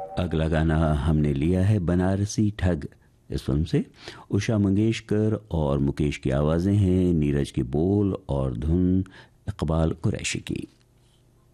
अगला गाना हमने लिया है बनारसी ठग इस फिल्म से। उषा मंगेशकर और मुकेश की आवाज़ें हैं, नीरज की बोल और धुन इकबाल कुरैशी की।